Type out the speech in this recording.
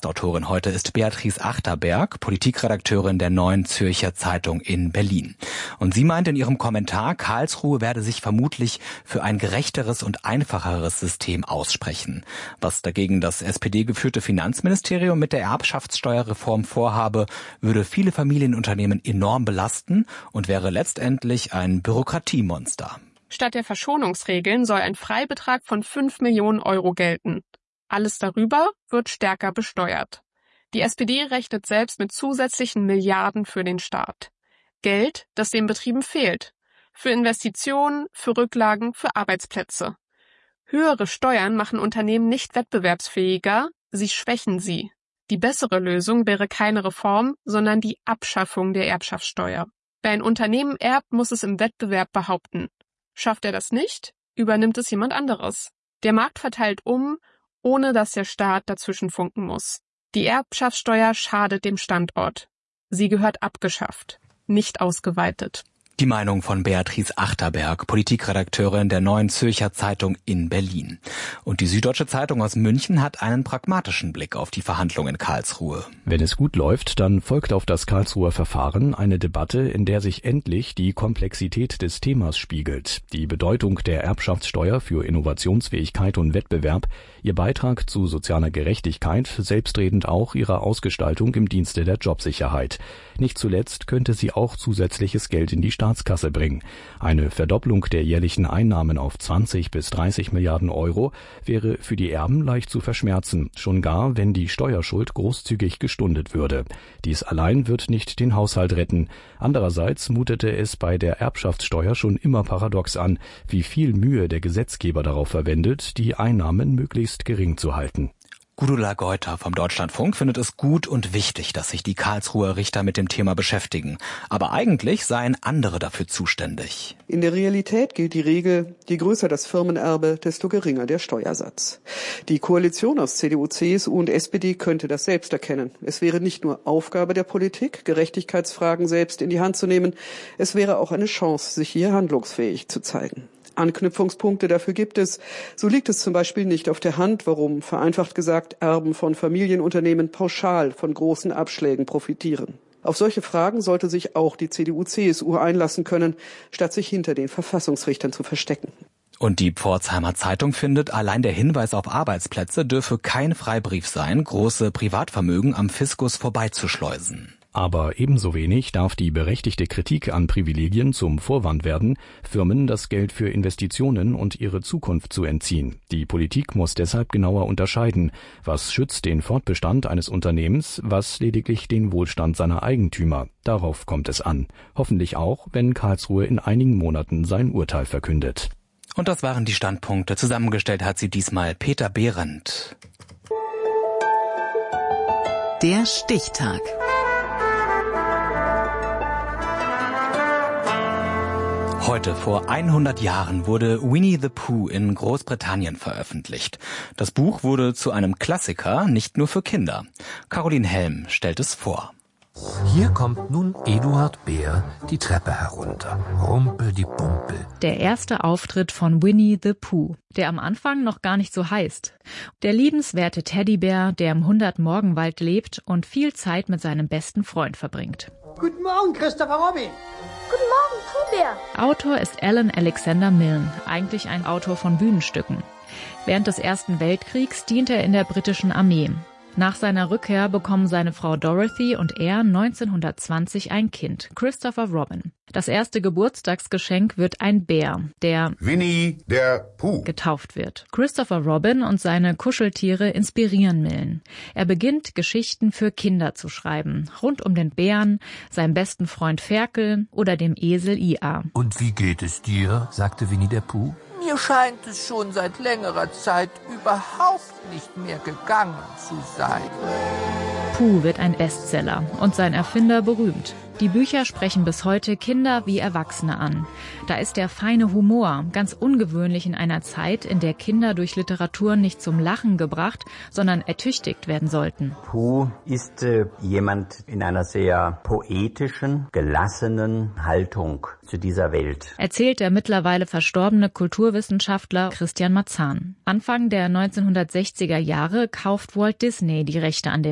Gastautorin heute ist Beatrice Achterberg, Politikredakteurin der Neuen Zürcher Zeitung in Berlin. Und sie meint in ihrem Kommentar, Karlsruhe werde sich vermutlich für ein gerechteres und einfacheres System aussprechen. Was dagegen das SPD-geführte Finanzministerium mit der Erbschaftssteuerreform vorhabe, würde viele Familienunternehmen enorm belasten und wäre letztendlich ein Bürokratiemonster. Statt der Verschonungsregeln soll ein Freibetrag von 5 Millionen Euro gelten. Alles darüber wird stärker besteuert. Die SPD rechnet selbst mit zusätzlichen Milliarden für den Staat. Geld, das den Betrieben fehlt. Für Investitionen, für Rücklagen, für Arbeitsplätze. Höhere Steuern machen Unternehmen nicht wettbewerbsfähiger, sie schwächen sie. Die bessere Lösung wäre keine Reform, sondern die Abschaffung der Erbschaftssteuer. Wer ein Unternehmen erbt, muss es im Wettbewerb behaupten. Schafft er das nicht, übernimmt es jemand anderes. Der Markt verteilt ohne dass der Staat dazwischen funken muss. Die Erbschaftssteuer schadet dem Standort. Sie gehört abgeschafft, nicht ausgeweitet. Die Meinung von Beatrice Achterberg, Politikredakteurin der Neuen Zürcher Zeitung in Berlin. Und die Süddeutsche Zeitung aus München hat einen pragmatischen Blick auf die Verhandlungen in Karlsruhe. Wenn es gut läuft, dann folgt auf das Karlsruher Verfahren eine Debatte, in der sich endlich die Komplexität des Themas spiegelt. Die Bedeutung der Erbschaftssteuer für Innovationsfähigkeit und Wettbewerb, ihr Beitrag zu sozialer Gerechtigkeit, selbstredend auch ihre Ausgestaltung im Dienste der Jobsicherheit. Nicht zuletzt könnte sie auch zusätzliches Geld in die Staatskasse bringen. Eine Verdopplung der jährlichen Einnahmen auf 20 bis 30 Milliarden Euro wäre für die Erben leicht zu verschmerzen, schon gar, wenn die Steuerschuld großzügig gestundet würde. Dies allein wird nicht den Haushalt retten. Andererseits mutete es bei der Erbschaftssteuer schon immer paradox an, wie viel Mühe der Gesetzgeber darauf verwendet, die Einnahmen möglichst gering zu halten. Gudula Geuter vom Deutschlandfunk findet es gut und wichtig, dass sich die Karlsruher Richter mit dem Thema beschäftigen. Aber eigentlich seien andere dafür zuständig. In der Realität gilt die Regel, je größer das Firmenerbe, desto geringer der Steuersatz. Die Koalition aus CDU, CSU und SPD könnte das selbst erkennen. Es wäre nicht nur Aufgabe der Politik, Gerechtigkeitsfragen selbst in die Hand zu nehmen, es wäre auch eine Chance, sich hier handlungsfähig zu zeigen. Anknüpfungspunkte dafür gibt es. So liegt es zum Beispiel nicht auf der Hand, warum, vereinfacht gesagt, Erben von Familienunternehmen pauschal von großen Abschlägen profitieren. Auf solche Fragen sollte sich auch die CDU-CSU einlassen können, statt sich hinter den Verfassungsrichtern zu verstecken. Und die Pforzheimer Zeitung findet, allein der Hinweis auf Arbeitsplätze dürfe kein Freibrief sein, große Privatvermögen am Fiskus vorbeizuschleusen. Aber ebenso wenig darf die berechtigte Kritik an Privilegien zum Vorwand werden, Firmen das Geld für Investitionen und ihre Zukunft zu entziehen. Die Politik muss deshalb genauer unterscheiden, was schützt den Fortbestand eines Unternehmens, was lediglich den Wohlstand seiner Eigentümer. Darauf kommt es an. Hoffentlich auch, wenn Karlsruhe in einigen Monaten sein Urteil verkündet. Und das waren die Standpunkte. Zusammengestellt hat sie diesmal Peter Behrendt. Der Stichtag. Heute vor 100 Jahren wurde Winnie the Pooh in Großbritannien veröffentlicht. Das Buch wurde zu einem Klassiker, nicht nur für Kinder. Caroline Helm stellt es vor. Hier kommt nun Eduard Bär die Treppe herunter. Rumpel-die-Bumpel. Der erste Auftritt von Winnie the Pooh, der am Anfang noch gar nicht so heißt. Der liebenswerte Teddybär, der im 100-Morgenwald lebt und viel Zeit mit seinem besten Freund verbringt. Guten Morgen, Christopher Robin. Guten Morgen, Pooh-Bär. Autor ist Alan Alexander Milne, eigentlich ein Autor von Bühnenstücken. Während des Ersten Weltkriegs diente er in der britischen Armee. Nach seiner Rückkehr bekommen seine Frau Dorothy und er 1920 ein Kind, Christopher Robin. Das erste Geburtstagsgeschenk wird ein Bär, der Winnie der Pooh getauft wird. Christopher Robin und seine Kuscheltiere inspirieren Milne. Er beginnt, Geschichten für Kinder zu schreiben, rund um den Bären, seinem besten Freund Ferkel oder dem Esel Ia. Und wie geht es dir? Sagte Winnie der Pooh. Mir scheint es schon seit längerer Zeit überhaupt nicht mehr gegangen zu sein. Pooh wird ein Bestseller und sein Erfinder berühmt. Die Bücher sprechen bis heute Kinder wie Erwachsene an. Da ist der feine Humor, ganz ungewöhnlich in einer Zeit, in der Kinder durch Literatur nicht zum Lachen gebracht, sondern ertüchtigt werden sollten. Pooh ist jemand in einer sehr poetischen, gelassenen Haltung zu dieser Welt. Erzählt der mittlerweile verstorbene Kulturwissenschaftler Christian Marzahn. Anfang der 1960er Jahre kauft Walt Disney die Rechte an dem